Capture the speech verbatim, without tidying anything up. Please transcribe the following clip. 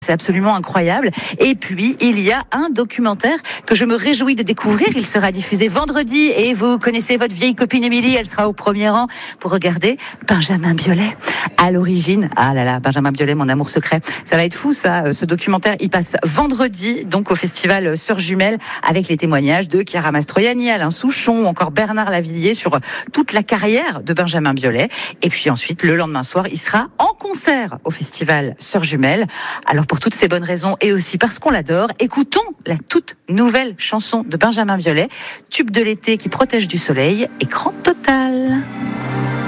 c'est absolument incroyable. Et puis, il y a un documentaire que je me réjouis de découvrir. Il sera diffusé vendredi et vous connaissez votre vieille copine Émilie, elle sera au premier rang pour regarder Benjamin Biolay. À l'origine, ah là là, Benjamin Biolay, mon amour secret. Ça va être fou, ça. Ce documentaire, il passe vendredi, donc au festival Sœurs Jumelles, avec les témoignages de Chiara Mastroianni, Alain Souchon ou encore Bernard Lavilliers sur toute la carrière de Benjamin Biolay. Et puis ensuite, le lendemain soir, il sera en concert au festival Sœurs Jumelles. Alors pour toutes ces bonnes raisons et aussi parce qu'on l'adore, écoutons la toute nouvelle chanson de Benjamin Biolay, tube de l'été qui protège du soleil, Écran total.